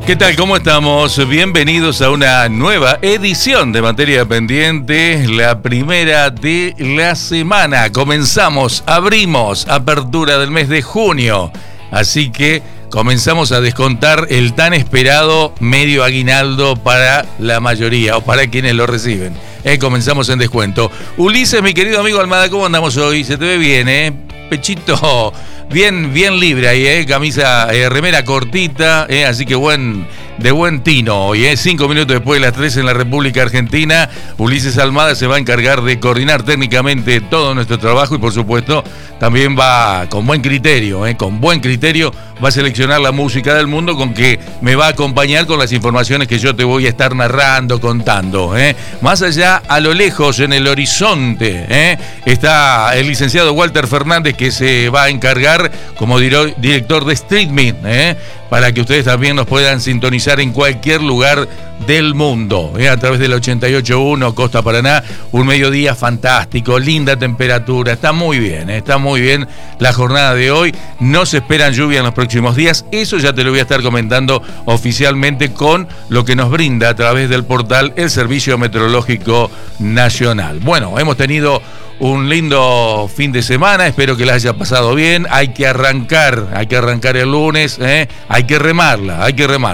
¿Qué tal? ¿Cómo estamos? Bienvenidos a una nueva edición de Materia Pendiente, la primera de la semana. Comenzamos, abrimos, apertura del mes de junio. Así que comenzamos a descontar el tan esperado medio aguinaldo para la mayoría, o para quienes lo reciben. Comenzamos en descuento. Ulises, mi querido amigo Almada, ¿cómo andamos hoy? Se te ve bien, Pechito bien libre ahí, camisa, remera cortita, así que de buen tino hoy, 5 minutos después de las 3 en la República Argentina. Ulises Almada se va a encargar de coordinar técnicamente todo nuestro trabajo y por supuesto también va con buen criterio, va a seleccionar la música del mundo con que me va a acompañar con las informaciones que yo te voy a estar narrando, contando. Más allá, a lo lejos, en el horizonte, está el licenciado Walter Fernández, que se va a encargar como director de streaming, para que ustedes también nos puedan sintonizar en cualquier lugar del mundo, a través del 88.1 Costa Paraná. Un mediodía fantástico, linda temperatura, está muy bien la jornada de hoy. No se esperan lluvia en los próximos días, eso ya te lo voy a estar comentando oficialmente con lo que nos brinda a través del portal el Servicio Meteorológico Nacional. Bueno, hemos tenido un lindo fin de semana, espero que la haya pasado bien. Hay que arrancar el lunes, hay que remarla.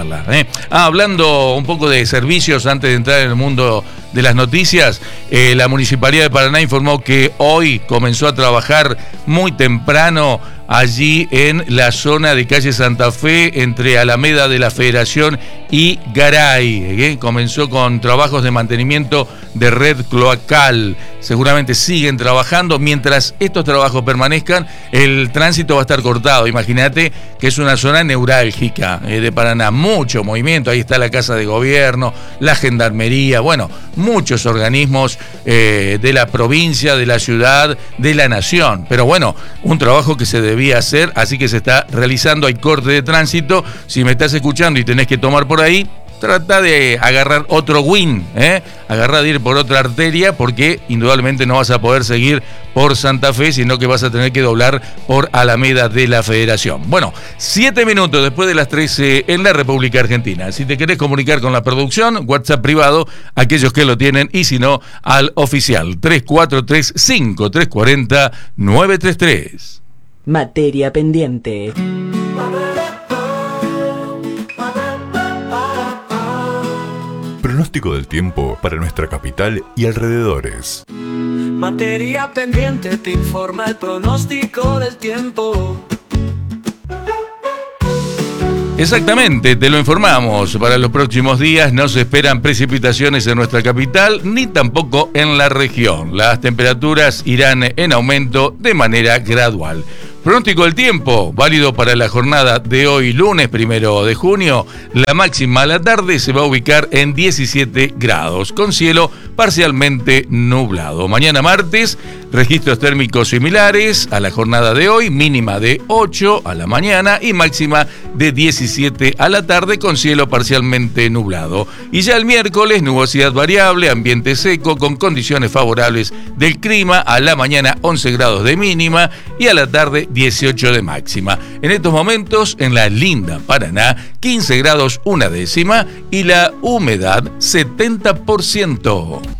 Hablando un poco de servicios antes de entrar en el mundo de las noticias, la Municipalidad de Paraná informó que hoy comenzó a trabajar muy temprano allí en la zona de calle Santa Fe, entre Alameda de la Federación y Garay. Comenzó con trabajos de mantenimiento de red cloacal. Seguramente siguen trabajando. Mientras estos trabajos permanezcan, el tránsito va a estar cortado. Imagínate que es una zona neurálgica de Paraná. Mucho movimiento. Ahí está la Casa de Gobierno, la Gendarmería, muchos organismos de la provincia, de la ciudad, de la nación. Pero un trabajo que se debía hacer, así que se está realizando. Hay corte de tránsito. Si me estás escuchando y tenés que tomar por ahí, trata de agarrar otro win, agarrar de ir por otra arteria, porque indudablemente no vas a poder seguir por Santa Fe, sino que vas a tener que doblar por Alameda de la Federación. 7 minutos después de las 13 en la República Argentina. Si te querés comunicar con la producción, WhatsApp privado, aquellos que lo tienen, y si no, al oficial 3435-340-933. Materia Pendiente. Pronóstico del tiempo para nuestra capital y alrededores. Materia Pendiente te informa el pronóstico del tiempo. Exactamente, te lo informamos. Para los próximos días no se esperan precipitaciones en nuestra capital, ni tampoco en la región. Las temperaturas irán en aumento de manera gradual. Pronóstico del tiempo, válido para la jornada de hoy, lunes 1 de junio. La máxima a la tarde se va a ubicar en 17 grados, con cielo parcialmente nublado. Mañana martes, registros térmicos similares a la jornada de hoy, mínima de 8 a la mañana y máxima de 17 a la tarde, con cielo parcialmente nublado. Y ya el miércoles, nubosidad variable, ambiente seco, con condiciones favorables del clima. A la mañana 11 grados de mínima y a la tarde 18 de máxima. En estos momentos, en la linda Paraná, 15 grados 1 décima y la humedad 70%.